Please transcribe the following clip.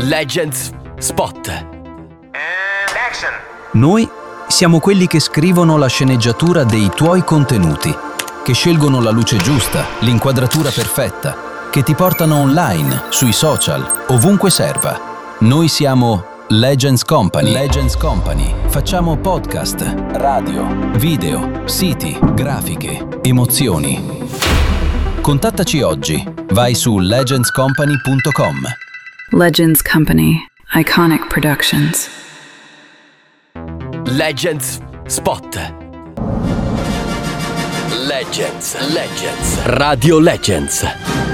Legends Spot. Noi siamo quelli che scrivono la sceneggiatura dei tuoi contenuti, che scelgono la luce giusta, l'inquadratura perfetta, che ti portano online, sui social, ovunque serva. Noi siamo Legends Company. Legends Company. Facciamo podcast, radio, video, siti, grafiche, emozioni. Contattaci oggi. Vai su legendscompany.com. Legends Company. Iconic Productions. Legends Spot. Legends. Radio Legends.